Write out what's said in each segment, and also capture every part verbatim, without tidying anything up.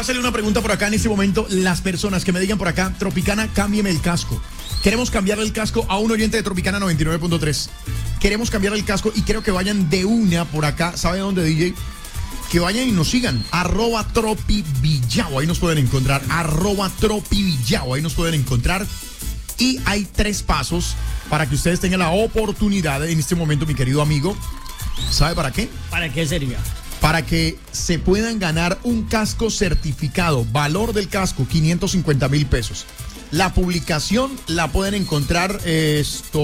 hacerle una pregunta por acá en este momento. Las personas que me digan por acá, Tropicana, cámbieme el casco. Queremos cambiarle el casco a un oyente de Tropicana noventa y nueve punto tres. Queremos cambiarle el casco y quiero que vayan de una por acá. ¿Sabe dónde, D J? Que vayan y nos sigan. Arroba Tropivillao. Ahí nos pueden encontrar. Arroba Tropivillao. Ahí nos pueden encontrar. Y hay tres pasos para que ustedes tengan la oportunidad en este momento, mi querido amigo. ¿Sabe para qué? ¿Para qué sería? Para que se puedan ganar un casco certificado. Valor del casco, quinientos cincuenta mil pesos. La publicación la pueden encontrar, esto,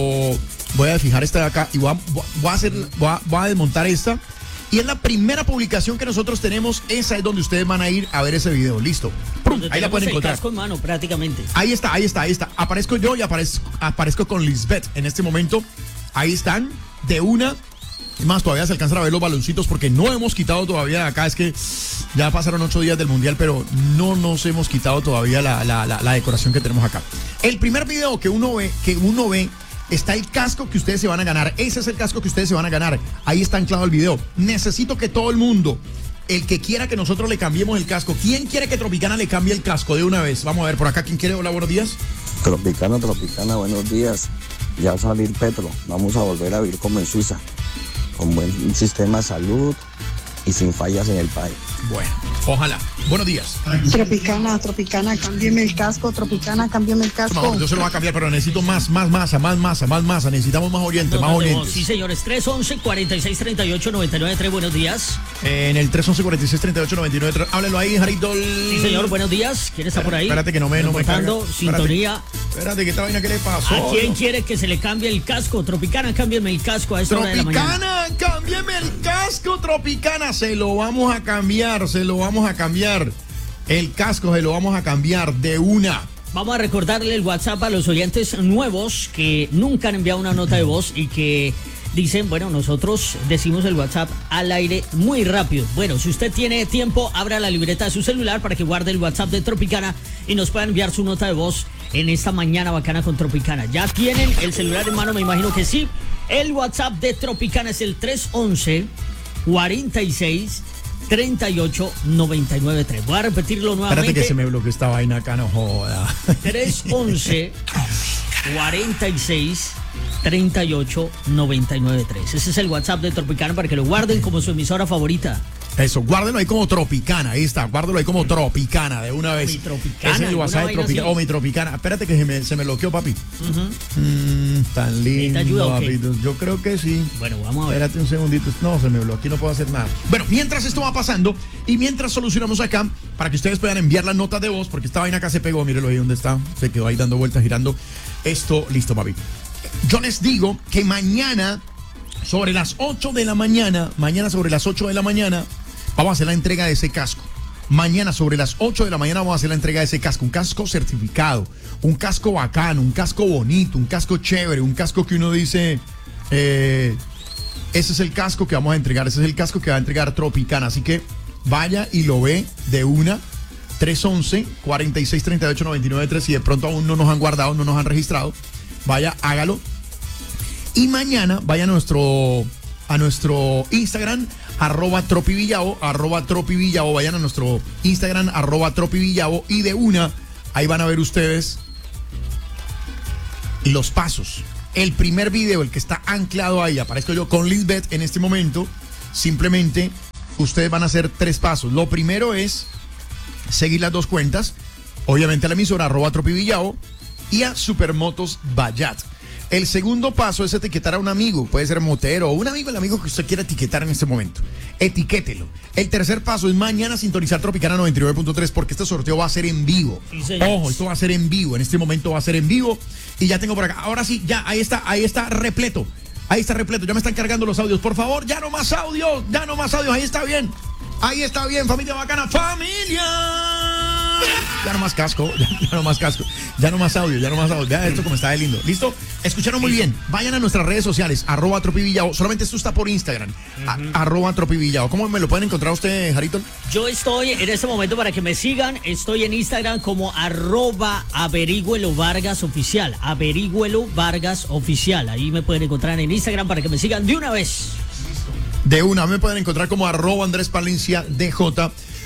voy a fijar esta de acá y voy a, voy a, hacer, voy a, voy a desmontar esta. Y es la primera publicación que nosotros tenemos, esa es donde ustedes van a ir a ver ese video, listo. ¡Prum! Ahí la pueden encontrar. El casco en mano, prácticamente. Ahí está, ahí está, ahí está. Aparezco yo y aparezco, aparezco con Lisbeth en este momento. Ahí están, de una. Es más, todavía se alcanzan a ver los baloncitos porque no hemos quitado todavía de acá. Es que ya pasaron ocho días del mundial, pero no nos hemos quitado todavía la, la, la, la decoración que tenemos acá. El primer video que uno ve, que uno ve, está el casco que ustedes se van a ganar. Ese es el casco que ustedes se van a ganar. Ahí está anclado el video. Necesito que todo el mundo, el que quiera que nosotros le cambiemos el casco, ¿quién quiere que Tropicana le cambie el casco de una vez? Vamos a ver por acá, ¿quién quiere? Hola, buenos días. Tropicana, Tropicana, buenos días. Ya va a salir Petro. Vamos a volver a vivir como en Suiza, con buen sistema de salud y sin fallas en el país. Bueno, ojalá. Buenos días. Tropicana, Tropicana, cámbiame el casco. Tropicana, cámbiame el casco. No, yo se lo voy a cambiar, pero necesito más, más masa, más masa, más masa. Necesitamos más oyentes, más oyentes. Sí, señores. tres once, cuarenta y seis, treinta y ocho, noventa y nueve tres. Buenos días. Eh, en el tres once, cuarenta y seis, treinta y ocho, noventa y nueve tres. Háblelo ahí, Jarito. Sí, señor. Buenos días. ¿Quién está por ahí? Espérate que no me, no me carga. Sintonía. Espérate, espérate, que esta vaina, ¿qué le pasó? ¿A quién quiere que se le cambie el casco? Tropicana, cámbiame el casco a esta hora de la mañana. Tropicana, cámbiame el casco, Tropicana. Se lo vamos a cambiar, se lo vamos a cambiar. El casco se lo vamos a cambiar de una. Vamos a recordarle el WhatsApp a los oyentes nuevos que nunca han enviado una nota de voz y que dicen, bueno, nosotros decimos el WhatsApp al aire muy rápido. Bueno, si usted tiene tiempo, abra la libreta de su celular para que guarde el WhatsApp de Tropicana y nos pueda enviar su nota de voz en esta mañana bacana con Tropicana. ¿Ya tienen el celular en mano? Me imagino que sí. El WhatsApp de Tropicana es el tres once, cuarenta y seis, treinta y ocho, noventa y nueve tres. Voy a repetirlo nuevamente. Espérate que se me bloqueó esta vaina acá, no joda. tres once, cuarenta y seis, treinta y ocho, noventa y nueve tres. Ese es el WhatsApp de Tropicana para que lo guarden como su emisora favorita. Eso, guárdenlo ahí como Tropicana, ahí está, guárdalo ahí como Tropicana de una vez. Mi Tropicana. Ese es el WhatsApp de Tropicana. Oh, mi Tropicana. Espérate que se me, se me bloqueó, papi. Uh-huh. mm, tan lindo, ayuda, papi. Yo creo que sí. Bueno, vamos a ver. Espérate un segundito. No, se me bloqueó, aquí no puedo hacer nada. Bueno, mientras esto va pasando y mientras solucionamos acá, para que ustedes puedan enviar las notas de voz, porque esta vaina acá se pegó, mírelo ahí donde está, se quedó ahí dando vueltas, girando. Esto, listo, papi. Yo les digo que mañana, sobre las ocho de la mañana, mañana sobre las ocho de la mañana, vamos a hacer la entrega de ese casco. Mañana sobre las ocho de la mañana vamos a hacer la entrega de ese casco. Un casco certificado, un casco bacano, un casco bonito, un casco chévere, un casco que uno dice, eh, ese es el casco que vamos a entregar, ese es el casco que va a entregar Tropicana. Así que vaya y lo ve de una. tres once, cuarenta y seis, treinta y ocho, noventa y nueve tres. Si de pronto aún no nos han guardado, no nos han registrado, vaya, hágalo. Y mañana vaya a nuestro, a nuestro Instagram, arroba Tropivillao, arroba Tropivillao. Vayan a nuestro Instagram, arroba Tropivillao. Y de una, ahí van a ver ustedes los pasos. El primer video, el que está anclado ahí, aparezco yo con Lisbeth en este momento. Simplemente, ustedes van a hacer tres pasos. Lo primero es seguir las dos cuentas. Obviamente a la emisora, arroba Tropivillao, y a Supermotos Bayat. El segundo paso es etiquetar a un amigo, puede ser motero o un amigo, el amigo que usted quiera etiquetar en este momento. Etiquételo. El tercer paso es mañana sintonizar Tropicana noventa y nueve punto tres porque este sorteo va a ser en vivo. Sí, ojo, esto va a ser en vivo, en este momento va a ser en vivo. Y ya tengo por acá, ahora sí, ya, ahí está, ahí está repleto. Ahí está repleto, ya me están cargando los audios. Por favor, ya no más audios, ya no más audios, ahí está bien. Ahí está bien, familia bacana, familia. Ya no más casco, ya, ya no más casco, ya no más audio, ya no más audio. Vean esto como está de lindo. ¿Listo? Escucharon muy bien. Vayan a nuestras redes sociales, arroba Tropivillao. Solamente esto está por Instagram, uh-huh. a, arroba Tropivillao. ¿Cómo me lo pueden encontrar usted, Jarito? Yo estoy en este momento para que me sigan. Estoy en Instagram como arroba Averigüelo Vargas Oficial. Averigüelo Vargas Oficial. Ahí me pueden encontrar en Instagram para que me sigan de una vez. De una, me pueden encontrar como arroba Andrés Palencia D J.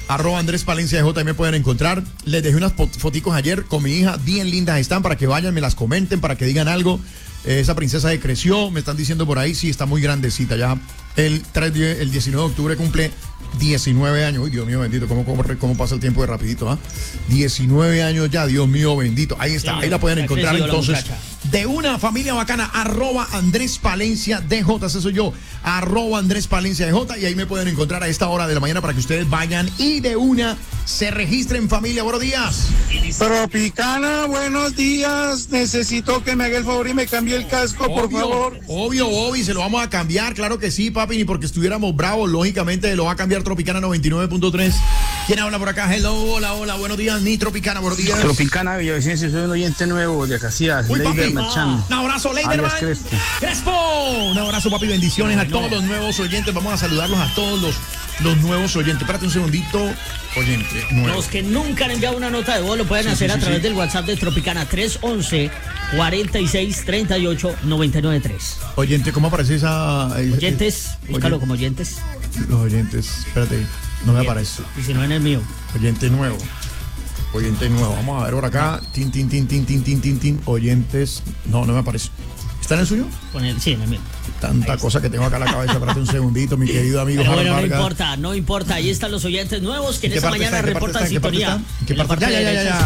arroba Andrés Palencia de J, me pueden encontrar. Les dejé unas foticos ayer con mi hija, bien lindas están, para que vayan, me las comenten, para que digan algo. Eh, esa princesa de creció, me están diciendo por ahí, sí, está muy grandecita ya. El, tres, el diecinueve de octubre cumple diecinueve años. Uy, Dios mío bendito, cómo, cómo, cómo pasa el tiempo de rapidito, ¿ah? ¿eh? diecinueve años ya, Dios mío bendito. Ahí está, sí, ahí la pueden encontrar entonces. De una familia bacana, arroba Andrés Palencia D J, ese soy yo, arroba Andrés Palencia D J, y ahí me pueden encontrar a esta hora de la mañana para que ustedes vayan y de una se registren, familia. Buenos días. Tropicana, buenos días. Necesito que me haga el favor y me cambie el casco, obvio, por favor. Obvio, obvio, se lo vamos a cambiar, claro que sí, papi, ni porque estuviéramos bravos, lógicamente lo va a cambiar Tropicana noventa y nueve punto tres. ¿Quién habla por acá? Hello, hola, hola, buenos días, ni Tropicana, buenos días. Tropicana, Villavicencio, soy un oyente nuevo de Casillas, Leider Merchan. Un abrazo, Leiderman. Crespo. Crespo. Un abrazo, papi, bendiciones no, a todos no. los nuevos oyentes. Vamos a saludarlos a todos los, los nuevos oyentes. Espérate un segundito, oyente nuevo. Los que nunca han enviado una nota de voz lo pueden sí, hacer sí, a sí, través sí. del WhatsApp de Tropicana tres once, cuarenta y seis, treinta y ocho, noventa y nueve tres. Oyente, ¿cómo aparece esa? Eh, oyentes, eh, búscalo oyente. como oyentes. Los oyentes, espérate, no me aparece. Y si no en el mío. Oyente nuevo. Oyente nuevo, vamos a ver por acá. Tin, tin, tin, tin, tin, tin, tin, tin. Oyentes. No, no me aparece. ¿Está en el suyo? Con el, sí, en el mío. Tanta cosa que tengo acá en la cabeza. Espérate un segundito, mi querido amigo. Pero bueno, no importa, no importa. Ahí están los oyentes nuevos que en esta mañana está, reportan sintonía. ¿Qué parte está? Ya, ya, ya, ya.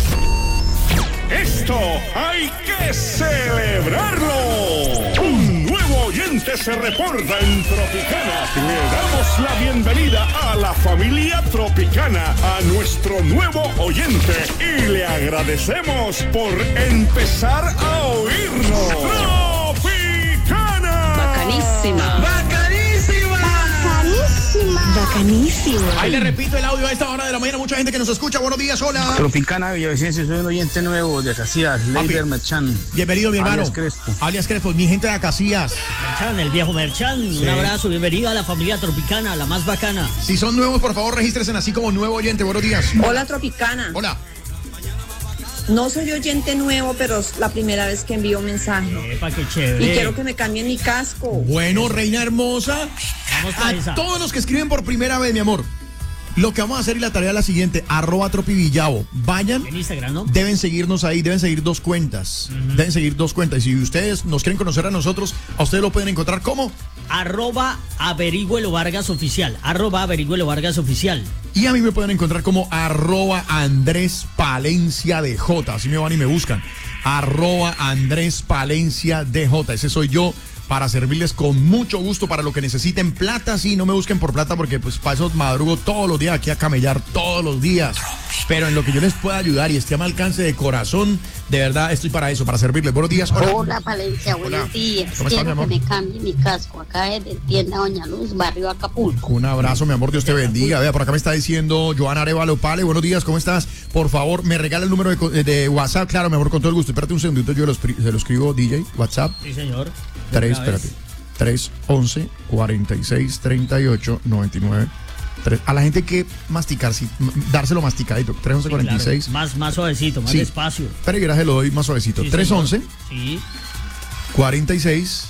Esto hay que celebrarlo. Un nuevo oyente se reporta en Tropicana. Le damos la bienvenida a la familia Tropicana, a nuestro nuevo oyente, y le agradecemos por empezar a oírnos. ¡Tropicana! Bacanísima. ¡Bacanísima! Bacanísima. Bacanísima. Ahí le repito el audio a esta hora de la mañana. Mucha gente que nos escucha. Buenos días, hola. Tropicana, Villavicencio, soy un oyente nuevo de Casillas, Leider Merchan. Bienvenido, mi hermano. Alias Crespo. Alias Crespo, mi gente de Casillas. Merchan, el viejo Merchan. Sí. Un abrazo, bienvenido a la familia Tropicana, la más bacana. Si son nuevos, por favor, regístrense así como nuevo oyente. Buenos días. Hola, Tropicana. Hola. No soy oyente nuevo, pero es la primera vez que envío un mensaje. Epa, qué chévere. Y quiero que me cambien mi casco. Bueno, reina hermosa, vamos a esa. todos los que escriben por primera vez, mi amor, lo que vamos a hacer y la tarea es la siguiente, arroba tropivillavo. Vayan, en Instagram, ¿no? Deben seguirnos ahí, deben seguir dos cuentas. Uh-huh. Deben seguir dos cuentas. Y si ustedes nos quieren conocer a nosotros, a ustedes lo pueden encontrar como arroba Averigüelo Vargas Oficial. Arroba Averigüelo Vargas Oficial. Y a mí me pueden encontrar como arroba Andrés Palencia D J. Así me van y me buscan. Arroba Andrés Palencia D J. Ese soy yo, para servirles con mucho gusto para lo que necesiten. Plata, sí, no me busquen por plata porque pues para eso madrugo todos los días aquí a camellar todos los días. Pero en lo que yo les pueda ayudar y esté a mi alcance de corazón, de verdad estoy para eso, para servirles. Buenos días. Hola, hola Palencia, buenos Hola. días. ¿Cómo estás, mi amor? Que me cambie mi casco acá desde tienda Doña Luz, barrio Acapulco. Un abrazo, mi amor, Dios te bendiga. Vea, por acá me está diciendo Joana Arevalo Pale. Buenos días, ¿cómo estás? Por favor, me regala el número de, de WhatsApp. Claro, mi amor, con todo el gusto. Espérate un segundito, yo lo, se lo escribo, D J, WhatsApp. Sí, señor. Tres, espérate. tres once, cuarenta y seis, treinta y ocho, noventa y nueve. tres. A la gente que masticar, sí, dárselo masticadito. tres once, cuarenta y seis. Sí, claro. Más, más suavecito, más sí. despacio. Pero yo se lo doy más suavecito. Sí, tres once, sí. cuarenta y seis,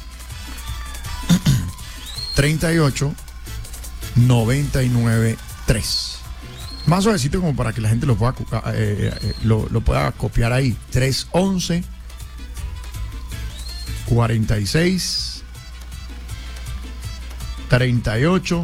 treinta y ocho, noventa y nueve, tres. Más suavecito como para que la gente lo pueda, eh, eh, lo, lo pueda copiar ahí. tres once, cuarenta y seis, treinta y ocho,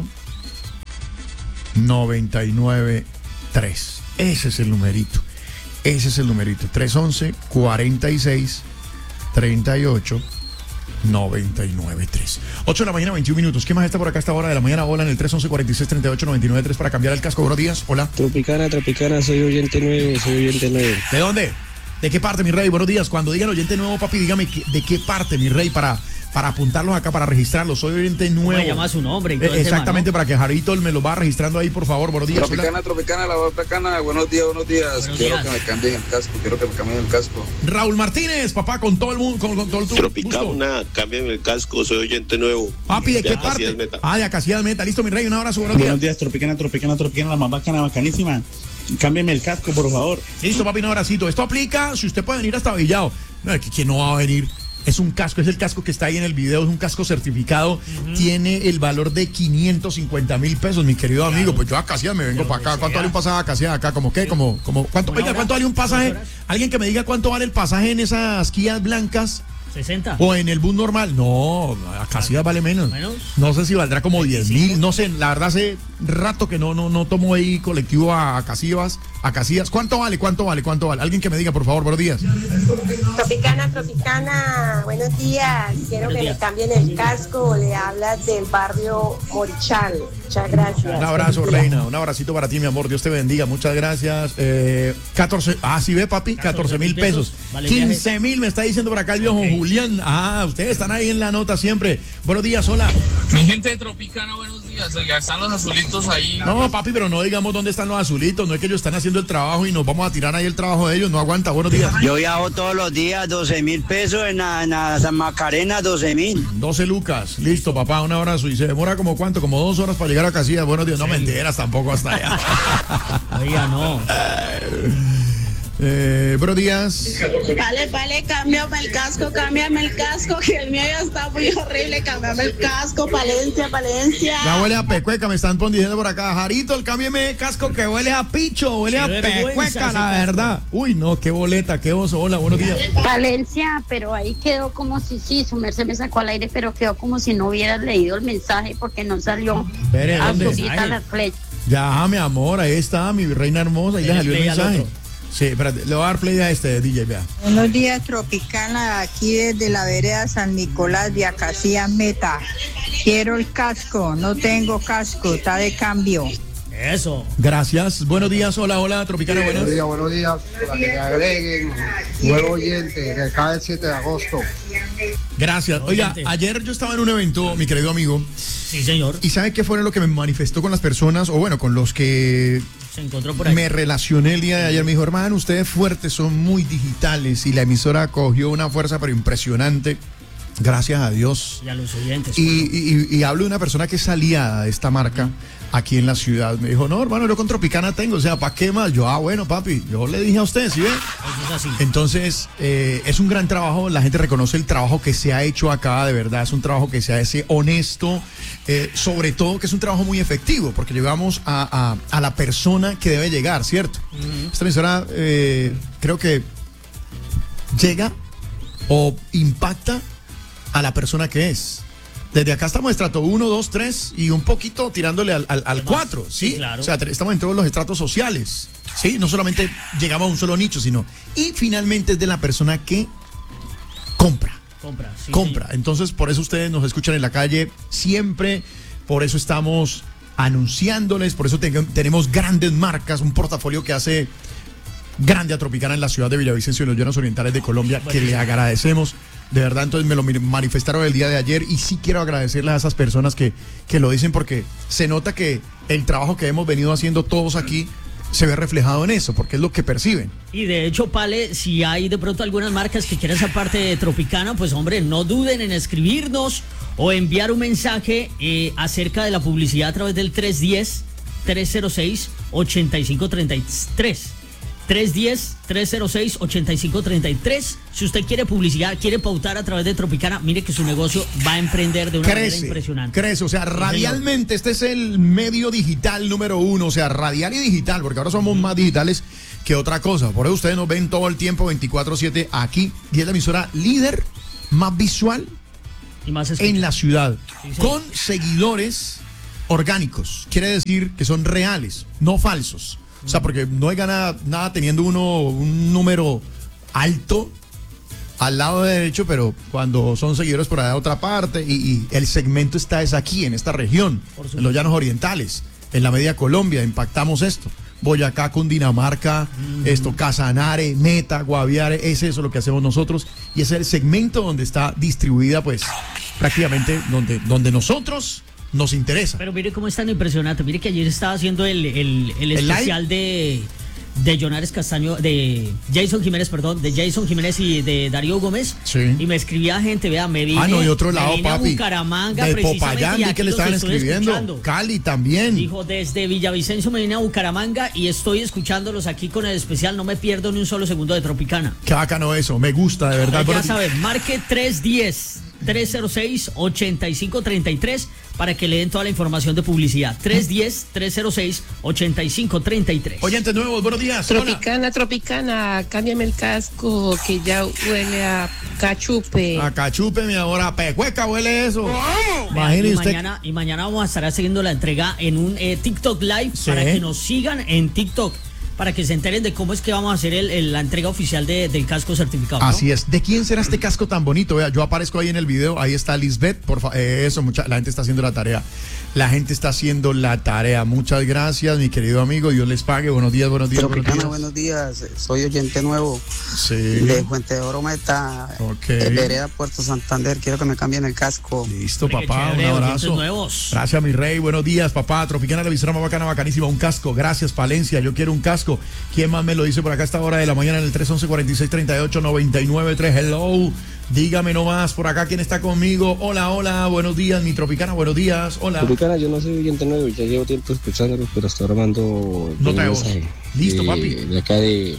noventa y nueve, tres. Ese es el numerito. Ese es el numerito. tres once, cuarenta y seis, treinta y ocho, noventa y nueve, tres. ocho de la mañana, veintiún minutos. ¿Qué más está por acá a esta hora de la mañana? Hola, en el tres once, cuarenta y seis, treinta y ocho, noventa y nueve, tres para cambiar el casco. Buenos días. Hola. Tropicana, Tropicana, soy oyente nuevo, soy oyente nuevo. ¿De dónde? ¿De qué parte, mi rey? Buenos días. Cuando digan oyente nuevo, papi, dígame de qué parte, mi rey, para, para apuntarlos acá, para registrarlos. Soy oyente nuevo. Me llama su nombre. Y todo eh, exactamente, tema, ¿no? Para que Jarito me lo va registrando ahí, por favor. Buenos días. Tropicana, hola. Tropicana, la voz bacana. Buenos días, buenos días. Buenos quiero días. que me cambien el casco, quiero que me cambien el casco. Raúl Martínez, papá, con todo el mundo, con, con todo el Tropicana, cámbiame el casco, soy oyente nuevo. Papi, ¿de, ¿de qué parte? Meta. Ah, de Acacias Meta. Listo, mi rey, un abrazo, buenos días. Buenos días, Tropicana, Tropicana, Tropicana, la más bacana, bacanísima. Cámbiame el casco, por favor. Listo, papi, un abracito. Esto aplica si usted puede venir hasta Villado. No, ¿quién no va a venir? Es un casco, es el casco que está ahí en el video, es un casco certificado, uh-huh. Tiene el valor de quinientos cincuenta mil pesos, mi querido claro. amigo. Pues yo a Casillas me vengo para acá. ¿Cuánto vale un pasaje a Casillas acá? ¿Cómo qué? ¿Cómo, cómo, cuánto, oiga, ¿cuánto vale un pasaje? Alguien que me diga cuánto vale el pasaje en esas Kias blancas. sesenta. O en el bus normal. No, a Casillas vale menos. ¿Menos? No sé si valdrá como diez mil. No sé, la verdad hace rato que no, no, no tomo ahí colectivo a Casillas. A Casillas. ¿Cuánto vale? ¿Cuánto vale? ¿Cuánto vale? Alguien que me diga, por favor, buenos días. Tropicana, Tropicana, buenos días. Quiero buenos que días. me cambien el casco. Le hablas del barrio Morichal. Muchas gracias. Un abrazo, reina. Un abracito para ti, mi amor. Dios te bendiga. Muchas gracias. Eh, catorce. Ah, sí ve, papi. catorce mil pesos. Vale, quince mil me está diciendo por acá el viejo okay. Julián. Ah, ustedes están ahí en la nota siempre. Buenos días, hola. Mi gente de Tropicana, buenos días. Ya están los azulitos ahí. No, papi, pero no digamos dónde están los azulitos. No es que ellos están haciendo el trabajo y nos vamos a tirar ahí el trabajo de ellos. No aguanta. Buenos días. Yo viajo todos los días, doce mil pesos en la, en la San Macarena, doce mil. doce lucas. Listo, papá, un abrazo. Y se demora como cuánto, como dos horas para llegar a Casillas. Buenos días. No sí. mentiras tampoco hasta allá. Oiga, no. Eh, buenos días. Vale, vale, cámbiame el casco, cámbiame el casco, que el mío ya está muy horrible, cámbiame el casco, Palencia, Palencia. Ya huele a pecueca, me están diciendo por acá. Jarito, el cámbiame el casco que huele a picho, huele qué a pecueca, la verdad. Uy, no, qué boleta, qué oso. Hola, buenos días. Palencia, pero ahí quedó como si, sí, su merced me sacó al aire, pero quedó como si no hubieras leído el mensaje porque no salió azulita la flecha. Ya, mi amor, ahí está, mi reina hermosa, ahí le salió el mensaje. Sí, espérate, le voy a dar play a este D J, vea. Buenos días, Tropicana, aquí desde la vereda San Nicolás de Acacias Meta. Quiero el casco, no tengo casco, está de cambio. Eso. Gracias. Buenos días, hola, hola, Tropicana, buenos. Buenos días, buenos días. Para que me agreguen nuevo oyente que cae el siete de agosto. Gracias. Oiga, ayer yo estaba en un evento, mi querido amigo. Sí, señor. ¿Y sabe qué fue lo que me manifestó con las personas, o bueno, con los que se encontró por ahí? Me relacioné el día de ayer, me dijo, hermano, ustedes fuertes, son muy digitales, y la emisora cogió una fuerza pero impresionante. Gracias a Dios. Y a los oyentes. Y, y, y, y hablo de una persona que es aliada de esta marca uh-huh. aquí en la ciudad. Me dijo, no, hermano, yo con Tropicana tengo, o sea, ¿para qué más? Yo, ah, bueno, papi, yo le dije a usted, ¿sí ve? Eso es así. Entonces, eh, es un gran trabajo, la gente reconoce el trabajo que se ha hecho acá, de verdad, es un trabajo que se hace honesto, eh, sobre todo que es un trabajo muy efectivo, porque llegamos a, a, a la persona que debe llegar, ¿cierto? Uh-huh. Esta emisora, eh, creo que llega o impacta a la persona que es. Desde acá estamos en estrato uno, dos, tres y un poquito tirándole al, al, al cuatro, ¿sí? Sí, claro. O sea, estamos en todos los estratos sociales, ¿sí? No solamente llegamos a un solo nicho, sino... Y finalmente es de la persona que compra. Compra, sí, Compra. Sí. Entonces, por eso ustedes nos escuchan en la calle siempre, por eso estamos anunciándoles, por eso te, tenemos grandes marcas, un portafolio que hace grande a Tropicana en la ciudad de Villavicencio y en los llanos orientales de Colombia, bueno, que le agradecemos. De verdad, entonces me lo manifestaron el día de ayer y sí quiero agradecerles a esas personas que, que lo dicen porque se nota que el trabajo que hemos venido haciendo todos aquí se ve reflejado en eso, porque es lo que perciben. Y de hecho, Pale, si hay de pronto algunas marcas que quieran ser parte de Tropicana, pues hombre, no duden en escribirnos o enviar un mensaje eh, acerca de la publicidad a través del tres uno cero, tres cero seis, ocho cinco tres tres. tres uno cero, tres cero seis, ocho cinco tres tres. Si usted quiere publicidad, quiere pautar a través de Tropicana, mire que su negocio va a emprender de una crece, manera impresionante. Crece, o sea, radialmente este es el medio digital número uno, o sea, radial y digital, porque ahora somos más digitales que otra cosa. Por eso ustedes nos ven todo el tiempo veinticuatro siete aquí y es la emisora líder más visual y más en la ciudad, sí, sí. Con seguidores orgánicos. Quiere decir que son reales, no falsos. O sea, porque no hay nada, nada teniendo uno un número alto al lado derecho, pero cuando son seguidores por allá de otra parte y, y el segmento está es aquí, en esta región, en los llanos orientales, en la media Colombia, impactamos esto. Boyacá, Cundinamarca, mm. esto, Casanare, Meta, Guaviare, es eso lo que hacemos nosotros y es el segmento donde está distribuida, pues, prácticamente donde, donde nosotros... nos interesa. Pero mire cómo es tan impresionante. Mire que ayer estaba haciendo el, el, el especial ¿El de, de Jonares Castaño, de Jason Jiménez, perdón, de Jason Jiménez y de Darío Gómez. Sí. Y me escribía gente, vea, me vine, ah, no, de otro lado, me vine papi. a Bucaramanga, de precisamente, Popayán, y vi aquí que le los estaban estoy escribiendo. escuchando. Cali también. Dijo, desde Villavicencio me vine a Bucaramanga y estoy escuchándolos aquí con el especial, no me pierdo ni un solo segundo de Tropicana. Qué bacano eso, me gusta, de verdad. Ya saben, marque tres diez, tres cero seis, ochenta y cinco treinta y tres para que le den toda la información de publicidad. tres diez, tres cero seis, ochenta y cinco treinta y tres. Oyentes nuevos, buenos días. Tropicana, Hola. Tropicana, cámbiame el casco que ya huele a cachupe. A cachupe, mi amor, a pecueca huele eso. Imagínese y usted. Mañana, y mañana vamos a estar haciendo la entrega en un eh, TikTok Live, sí, para que nos sigan en TikTok, para que se enteren de cómo es que vamos a hacer el, el, la entrega oficial de, del casco certificado, ¿no? Así es. ¿De quién será este casco tan bonito? Vea, yo aparezco ahí en el video, ahí está Lisbeth, por fa eh, eso, mucha, la gente está haciendo la tarea. La gente está haciendo la tarea. Muchas gracias, mi querido amigo. Dios les pague. Buenos días, buenos días. Tropicana, buenos días. Buenos días. Soy oyente nuevo. Sí. De Fuente de Oro Meta. Ok. De Vereda Puerto Santander. Quiero que me cambien el casco. Listo, papá. Chévere, un abrazo. Nuevos. Gracias, mi rey. Buenos días, papá. Tropicana, la visora más bacana, bacanísima. Un casco. Gracias, Palencia. Yo quiero un casco. ¿Quién más me lo dice por acá a esta hora de la mañana en el tres once, cuarenta y seis, treinta y ocho, noventa y nueve tres? Hello. Dígame nomás por acá quién está conmigo. Hola, hola, buenos días, mi Tropicana, buenos días. Hola. Tropicana, yo no soy oyente nuevo, ya llevo tiempo escuchándolo, pero estoy armando no te mensaje. Listo, de, papi. De acá de,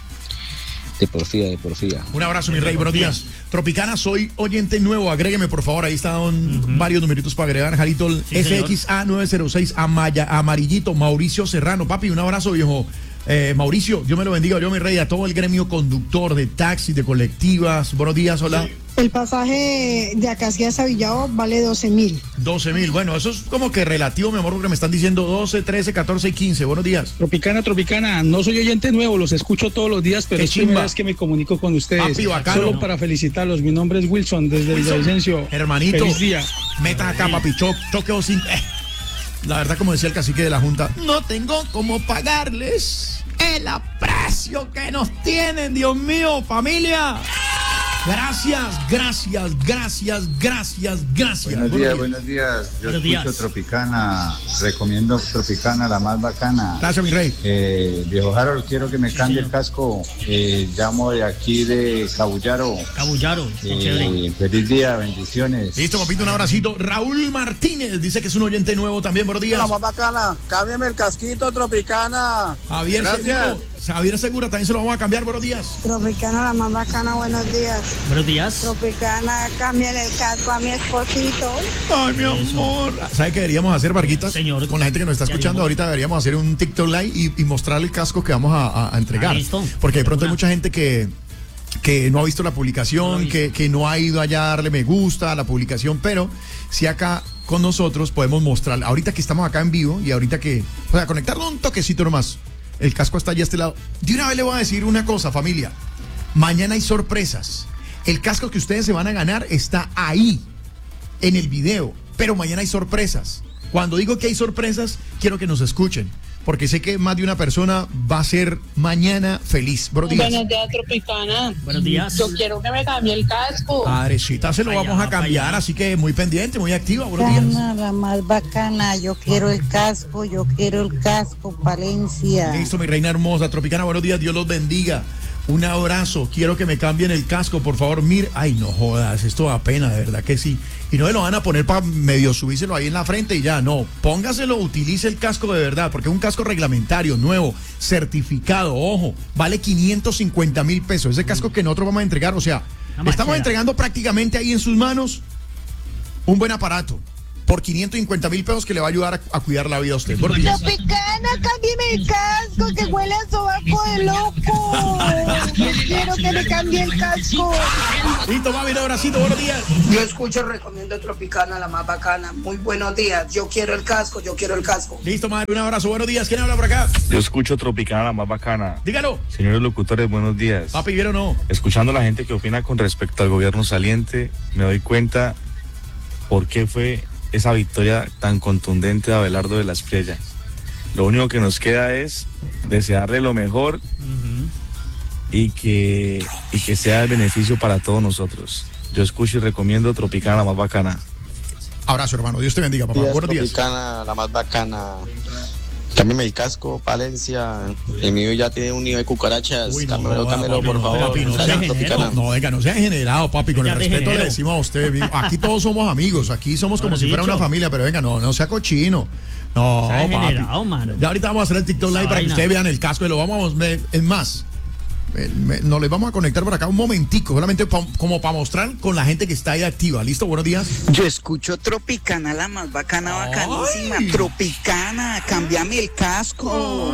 de Porfía, de Porfía. Un abrazo, mi rey, buenos días. Tropicana, soy oyente nuevo, agrégueme por favor, ahí están uh-huh. varios numeritos para agregar. Jarito, sí, S X A nueve cero seis, Amaya, Amarillito, Mauricio Serrano. Papi, un abrazo, viejo. Eh, Mauricio, Dios me lo bendiga, yo mi rey, a todo el gremio conductor de taxis, de colectivas. Buenos días, hola. El pasaje de Acacia a Villao vale doce mil. doce mil, bueno, eso es como que relativo, mi amor, porque me están diciendo doce, trece, catorce y quince. Buenos días. Tropicana, Tropicana, no soy oyente nuevo, los escucho todos los días, pero es primera vez que me comunico con ustedes. Papi, bacano. Solo para felicitarlos, mi nombre es Wilson, desde Villavicencio. Hermanito, feliz día. Metas acá, papi, cho choque o sin... Eh. La verdad, como decía el cacique de la Junta, no tengo cómo pagarles el aprecio que nos tienen, Dios mío, familia. Gracias, gracias, gracias, gracias, gracias. Buenos días, buenos días. Yo buenos escucho días. Tropicana, recomiendo Tropicana, la más bacana. Gracias, mi rey. Eh, viejo Harold, quiero que me cambie sí, el casco. Eh, llamo de aquí de Cabullaro. Cabullaro, eh, feliz día, bendiciones. Listo, papito, un abracito. Raúl Martínez dice que es un oyente nuevo también. Buenos días. La más bacana, cámbiame el casquito, Tropicana. Javier Segura, Javier Segura también se lo vamos a cambiar. Buenos días. Tropicana, la más bacana, buenos días. Buenos días. Tropicana, cámbiale el casco a mi esposito. Ay, mi amor. ¿Sabe qué deberíamos hacer, Varguitas? Señor. Con la gente que nos está escuchando ahorita deberíamos hacer un TikTok Live y, y mostrar el casco que vamos a, a, a entregar. Ah, listo. Porque de pronto hay mucha gente que... que no ha visto la publicación, no visto. Que, que no ha ido allá a darle me gusta a la publicación, pero si acá con nosotros podemos mostrar, ahorita que estamos acá en vivo y ahorita que, o sea, conectarlo un toquecito nomás, el casco está allá a este lado. De una vez le voy a decir una cosa, familia, mañana hay sorpresas, el casco que ustedes se van a ganar está ahí, en el video, pero mañana hay sorpresas. Cuando digo que hay sorpresas, quiero que nos escuchen, porque sé que más de una persona va a ser mañana feliz. Buenos días. Buenos días, Tropicana. Buenos días. Yo quiero que me cambie el casco. Padrecita, se lo Allá, vamos a cambiar, allá. Así que muy pendiente, muy activa. Buenos días. La más bacana, yo quiero el casco, yo quiero el casco, Palencia. Listo, mi reina hermosa. Tropicana, buenos días, Dios los bendiga. Un abrazo, quiero que me cambien el casco, por favor. Mir, ay, no jodas, esto da pena, de verdad que sí. Y no se lo van a poner para medio subírselo ahí en la frente y ya, no. Póngaselo, utilice el casco de verdad, porque es un casco reglamentario, nuevo, certificado, ojo, vale quinientos cincuenta mil pesos. Ese casco que nosotros vamos a entregar, o sea, estamos entregando prácticamente ahí en sus manos un buen aparato. Por quinientos cincuenta mil pesos que le va a ayudar a, a cuidar la vida a usted. Tropicana, cámbiame el casco que huele a sobaco de loco. Yo quiero que me cambie el casco. Listo, mami, un abracito, buenos días. Yo escucho, recomiendo Tropicana, la más bacana. Muy buenos días. Yo quiero el casco, yo quiero el casco. Listo, madre, un abrazo, buenos días. ¿Quién habla por acá? Yo escucho Tropicana, la más bacana. Dígalo. Señores locutores, buenos días. Papi, ¿vieron o no? Escuchando a la gente que opina con respecto al gobierno saliente, me doy cuenta por qué fue esa victoria tan contundente de Abelardo de la Espriella. Lo único que nos queda es desearle lo mejor uh-huh. y, que, y que sea el beneficio para todos nosotros. Yo escucho y recomiendo Tropicana, la más bacana. Abrazo, hermano. Dios te bendiga, papá. Días, Buenos días. Tropicana, la más bacana. Cámbiame el casco, Palencia. El mío ya tiene un nivel de cucarachas. Uy, no, cámbiamelo, no, cámbiamelo, papi, por no, favor. papi, no, Dale, sea Tropicana. no, venga, no sea generado, papi. Con Ya el te respeto le genero. decimos a usted. mi- Aquí todos somos amigos. Aquí somos como Bueno, si fuera dicho. una familia, pero venga, no, no sea cochino. No, Sea papi. generado, mano. Ya ahorita vamos a hacer el TikTok Live Esa para que vaina. ustedes vean el casco y lo vamos a ver. Es más, me- me- nos les vamos a conectar por acá un momentico, solamente pa- como para mostrar con la gente que está ahí activa. ¿Listo? Buenos días. Yo escucho Tropicana, la más bacana, bacanísima. Tropicana, cambiame el casco.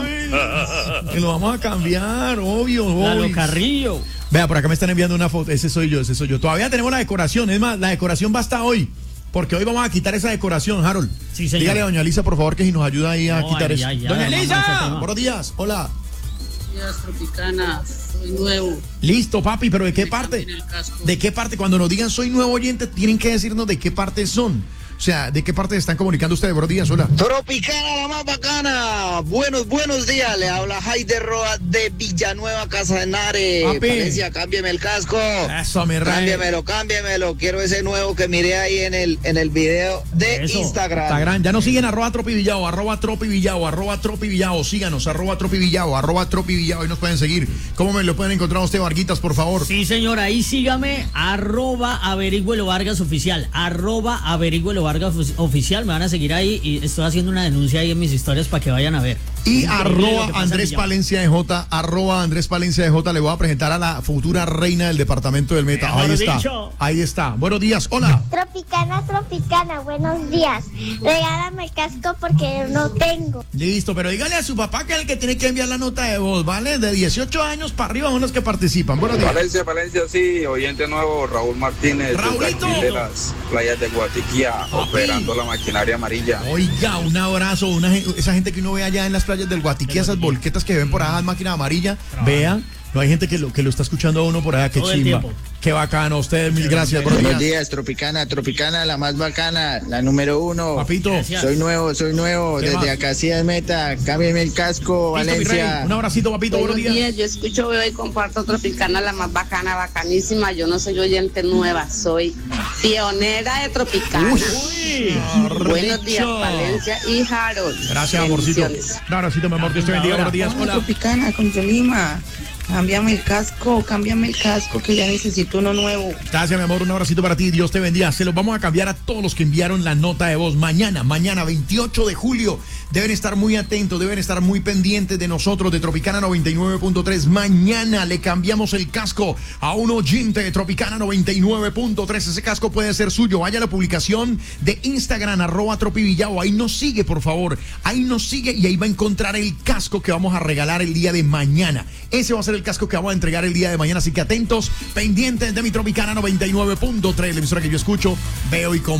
Que lo vamos a cambiar, obvio. Lalo obvio. Carrillo. Vea, por acá me están enviando una foto. Ese soy yo, ese soy yo. Todavía tenemos la decoración. Es más, la decoración va hasta hoy. Porque hoy vamos a quitar esa decoración, Harold. Sí, señor. Dígale a doña Lisa, por favor, que si nos ayuda ahí a No, quitar ay, eso. ay, ay, ¡Doña vamos a ese Lisa! tema. Buenos días. Hola. Días, Tropicana, soy nuevo. Listo, papi, pero ¿de qué Me parte? cambien el casco. ¿De qué parte? Cuando nos digan soy nuevo oyente, tienen que decirnos de qué parte son. O sea, ¿de qué parte se están comunicando ustedes? Buenos días, hola. Tropicana, la más bacana. Buenos, buenos días. Le habla Jaider Roa de Villanueva, Casanare. Papi. Palencia, cámbiame el casco. Eso, mi rey. Cámbiamelo, cámbiamelo. Quiero ese nuevo que miré ahí en el, en el video de Eso. Instagram. Instagram. Ya nos siguen arroba tropivillao, arroba tropivillao, arroba tropivillao. Síganos, arroba tropivillao, arroba tropivillao. Ahí nos pueden seguir. ¿Cómo me lo pueden encontrar usted, Varguitas, por favor? Sí, señor, ahí sígame, arroba averigüelo Vargas oficial, arroba averigüelo Vargas oficial, me van a seguir ahí y estoy haciendo una denuncia ahí en mis historias para que vayan a ver. Y Increíble lo arroba que pasa en Andrés Villavo. Palencia de J, arroba Andrés Palencia de J, le voy a presentar a la futura reina del departamento del Meta. Mejor Ahí está, dicho. ahí está. Buenos días, hola. Tropicana, Tropicana, buenos días. Regálame el casco porque no tengo. Listo, pero dígale a su papá que es el que tiene que enviar la nota de voz, ¿vale? De dieciocho años para arriba son los que participan. Buenos días. Palencia, Palencia, sí, oyente nuevo, Raúl Martínez, desde Raulito. aquí de las playas de Guatiquía, operando la maquinaria amarilla. Oiga, un abrazo, una, gen- esa gente que uno ve allá en las playas del Guatiquí, esas volquetas que ven por allá en máquina amarilla, vean, no hay gente que lo, que lo está escuchando a uno por allá, qué Todo el chimba. tiempo. Qué bacano, ustedes, mil gracias. Buenos Buenos días. días, Tropicana, Tropicana, la más bacana, la número uno. Papito, Gracias. Soy nuevo, soy nuevo, ¿Qué desde más? Acacia Meta, cámbiame el casco, listo, mi rey. Valencia. Un abracito, papito, buenos días. yo escucho, veo y comparto Tropicana, la más bacana, bacanísima. Yo no soy oyente nueva, soy pionera de Tropicana. Uy, Buenos días, dicho. Palencia y Harold. Gracias, amorcito. Bendiciones. Un abracito, mi amor, Dios te bendiga. Buenos días, hola. Tropicana, con Yolima. Cámbiame el casco, cámbiame el casco, que ya necesito uno nuevo. Gracias, mi amor. Un abracito para ti. Dios te bendiga. Se los vamos a cambiar a todos los que enviaron la nota de voz. Mañana, mañana, veintiocho de julio. Deben estar muy atentos, deben estar muy pendientes de nosotros, de Tropicana noventa y nueve punto tres. Mañana le cambiamos el casco a un oyente de Tropicana noventa y nueve punto tres. Ese casco puede ser suyo. Vaya a la publicación de Instagram, arroba tropivillao. Ahí nos sigue, por favor. Ahí nos sigue y ahí va a encontrar el casco que vamos a regalar el día de mañana. Ese va a ser el casco que vamos a entregar el día de mañana. Así que atentos, pendientes de mi Tropicana noventa y nueve punto tres, la emisora que yo escucho, veo y como.